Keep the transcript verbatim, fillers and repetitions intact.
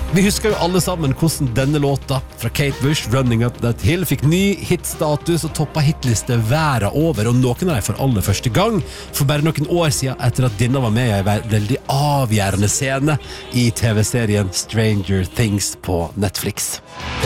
Vi husker jo alle sammen hvordan denne låta fra Kate Bush, Running Up That Hill, fikk ny hitstatus og toppet hitliste verden over, og noen av dem for aller første gang, for bare noen år siden etter at denne var med i en veldig avgjørende scene i T V-serien Stranger Things på Netflix.